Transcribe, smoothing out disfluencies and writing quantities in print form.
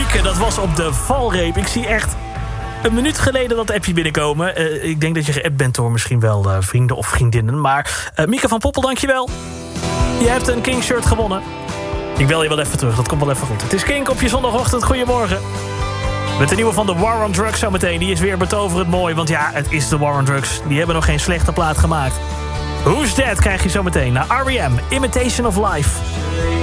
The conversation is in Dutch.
Mieke, dat was op de valreep. Ik zie echt een minuut geleden dat appje binnenkomen. Ik denk dat je geappt bent door misschien wel vrienden of vriendinnen. Maar Mieke van Poppel, dankjewel. Je hebt een King shirt gewonnen. Ik bel je wel even terug, dat komt wel even goed. Het is Kink op je zondagochtend, goedemorgen. Met de nieuwe van The War on Drugs zometeen. Die is weer betoverend mooi, want ja, het is The War on Drugs. Die hebben nog geen slechte plaat gemaakt. Who's That krijg je zometeen naar R.E.M. Imitation of Life.